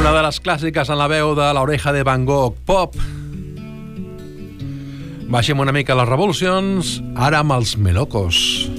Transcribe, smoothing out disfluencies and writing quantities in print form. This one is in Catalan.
Una de les clàssiques en la veu de l'Oreja de Van Gogh, Pop. Baixem una mica les revolucions, ara amb els Melocos.